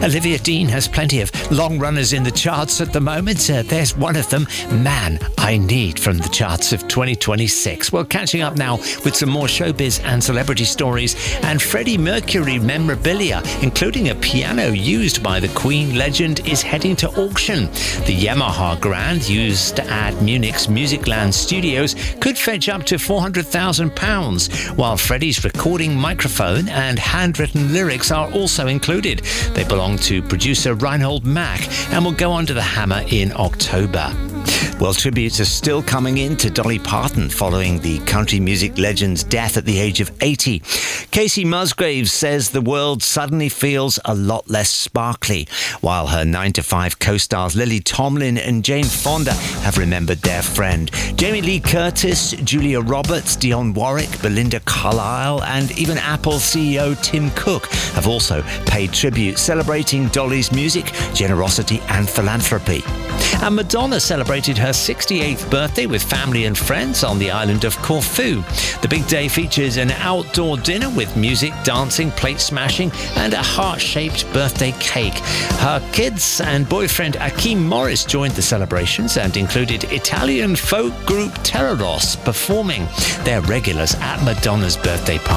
Olivia Dean has plenty of long runners in the charts at the moment. There's one of them, Man I Need, from the charts of 2026. Well, catching up now with some more showbiz and celebrity stories and Freddie Mercury memorabilia, including a piano used by the Queen legend, is heading to auction. The Yamaha Grand, used at Munich's Musicland studios, could fetch up to £400,000, while Freddie's recording microphone and handwritten lyrics are also included. They belong to producer Reinhold Mack and will go under the hammer in October. Well, tributes are still coming in to Dolly Parton following the country music legend's death at the age of 80. Casey Musgraves says the world suddenly feels a lot less sparkly, while her 9 to 5 co-stars Lily Tomlin and Jane Fonda have remembered their friend. Jamie Lee Curtis, Julia Roberts, Dionne Warwick, Belinda Carlisle, and even Apple CEO Tim Cook have also paid tribute, celebrating Dolly's music, generosity and philanthropy. And Madonna celebrated her 68th birthday with family and friends on the island of Corfu. The big day features an outdoor dinner with music, dancing, plate smashing and a heart-shaped birthday cake. Her kids and boyfriend Akeem Morris joined the celebrations and included Italian folk group Terroros performing. Their regulars at Madonna's birthday party.